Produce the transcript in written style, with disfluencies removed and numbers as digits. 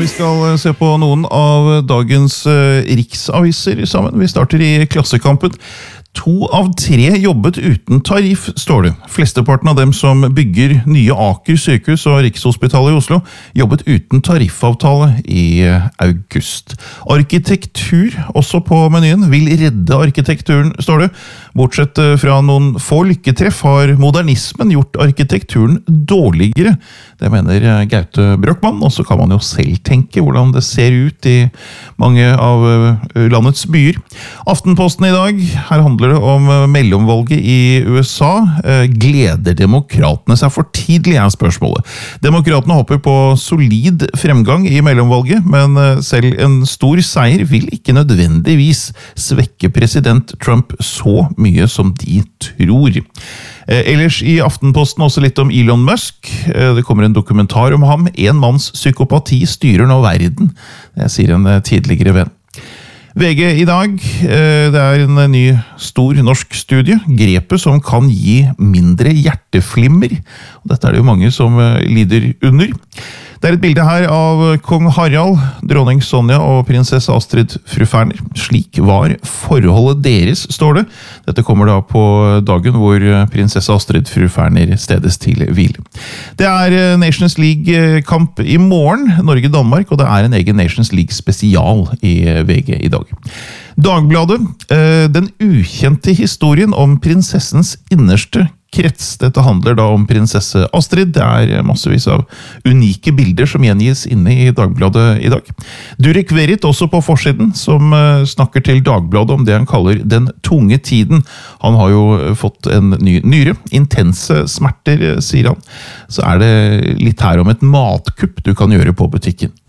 Vi skal se på noen av dagens riksaviser sammen. Vi starter i Klassekampen. 2 av 3 jobbet uten tariff, står det. Flesteparten av dem som bygger nye Aker sykehus og Rikshospitalet i Oslo jobbet uten tariffavtale i august. Arkitektur, også på menyen, vil redde arkitekturen, står det. Bortsett fra noen få lykketreff har modernismen gjort arkitekturen dårligere. Det mener Gaute Brochmann, og så kan man jo selv tenke hvordan det ser ut i mange av landets byer. Aftenposten i dag, her handler det om mellomvalget i USA. Gleder demokratene seg for tidlig, er spørsmålet. Demokratene håper på solid fremgang i mellomvalget, men selv en stor seier vil ikke nødvendigvis svekke president Trump så mye som de tror. Ellers i Aftenposten også litt om Elon Musk. Det kommer en dokumentar om ham. En manns psykopati styrer nå verden. Det sier en tidligere venn. VG i dag, det er en ny stor norsk studie, grepet som kan gi mindre hjerteflimmer. Dette er det jo mange som lider under. Det er et bilde her av kong Harald, dronning Sonja og prinsesse Astrid fru Ferner. Slik var forholdet deres, står det. Dette kommer da på dagen hvor prinsesse Astrid fru Ferner stedes til hvile. Det er Nations League-kamp i morgen, Norge-Danmark, og det er en egen Nations League-spesial i VG i dag. Dagbladet, den ukjente historien om prinsessens innerste krets. Dette handler da om prinsesse Astrid. Det er massevis av unike bilder som gjengis inne i Dagbladet i dag. Durek Verrit også på forsiden, som snakker til Dagbladet om det han kaller den tunge tiden. Han har jo fått en ny nyre. Intense smerter, sier han. Så er det litt her om et matkupp du kan gjøre på butikken.